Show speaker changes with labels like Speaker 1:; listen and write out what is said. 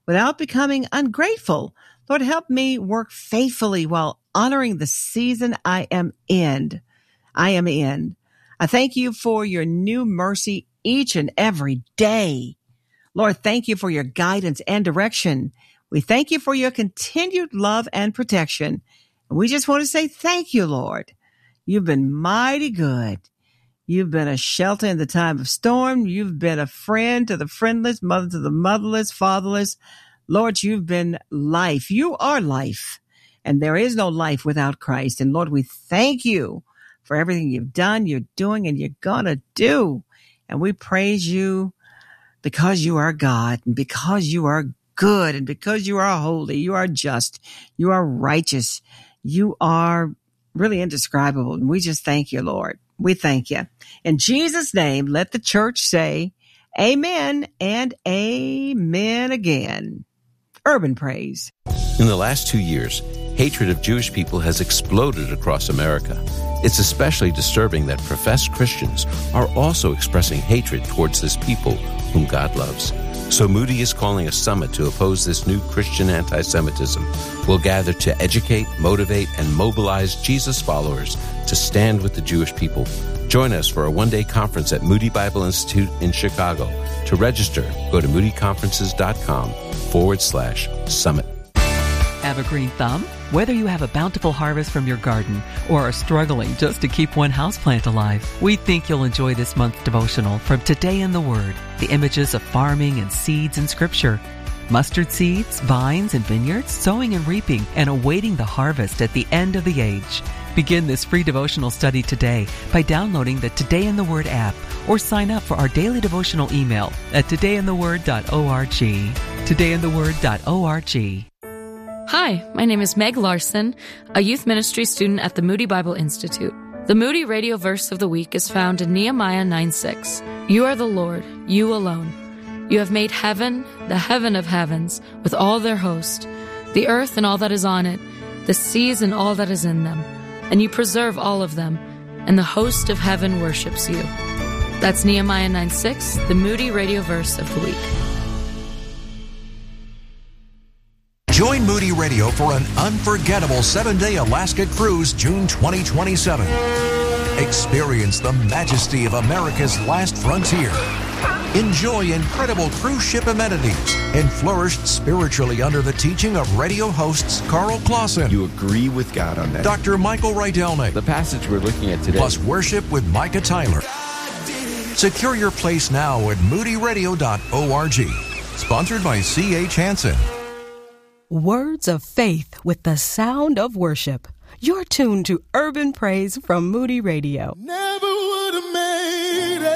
Speaker 1: without becoming ungrateful. Lord, help me work faithfully while honoring the season I am in. I thank you for your new mercy each and every day. Lord, thank you for your guidance and direction. We thank you for your continued love and protection. And we just want to say thank you, Lord. You've been mighty good. You've been a shelter in the time of storm. You've been a friend to the friendless, mother to the motherless, fatherless. Lord, you've been life. You are life. And there is no life without Christ. And Lord, we thank you for everything you've done, you're doing, and you're going to do. And we praise you because you are God, and because you are good, and because you are holy, you are just, you are righteous, you are really indescribable. And we just thank you, Lord. We thank you. In Jesus' name, let the church say amen and amen again. Urban Praise.
Speaker 2: In the last 2 years, hatred of Jewish people has exploded across America. It's especially disturbing that professed Christians are also expressing hatred towards this people whom God loves. So Moody is calling a summit to oppose this new Christian anti-Semitism. We'll gather to educate, motivate, and mobilize Jesus followers to stand with the Jewish people. Join us for a one-day conference at Moody Bible Institute in Chicago. To register, go to moodyconferences.com/summit.
Speaker 3: Have a green thumb? Whether you have a bountiful harvest from your garden or are struggling just to keep one houseplant alive, we think you'll enjoy this month's devotional from Today in the Word, the images of farming and seeds in Scripture. Mustard seeds, vines, and vineyards, sowing and reaping, and awaiting the harvest at the end of the age. Begin this free devotional study today by downloading the Today in the Word app or sign up for our daily devotional email at todayintheword.org. todayintheword.org.
Speaker 4: Hi, my name is Meg Larson, a youth ministry student at the Moody Bible Institute. The Moody Radio verse of the week is found in Nehemiah 9:6. You are the Lord, you alone. You have made heaven, the heaven of heavens, with all their host, the earth and all that is on it, the seas and all that is in them, and you preserve all of them, and the host of heaven worships you. That's Nehemiah 9:6, the Moody Radio verse of the week.
Speaker 5: Join Moody Radio for an unforgettable 7-day Alaska cruise June 2027. Experience the majesty of America's last frontier. Enjoy incredible cruise ship amenities and flourish spiritually under the teaching of radio hosts Carl Clausen.
Speaker 6: You agree with God on that.
Speaker 5: Dr. Michael Rydelnik.
Speaker 6: The passage we're looking at today.
Speaker 5: Plus worship with Micah Tyler. Secure your place now at moodyradio.org. Sponsored by C.H. Hansen.
Speaker 7: Words of faith with the sound of worship. You're tuned to Urban Praise from Moody Radio.
Speaker 8: Never would have made it.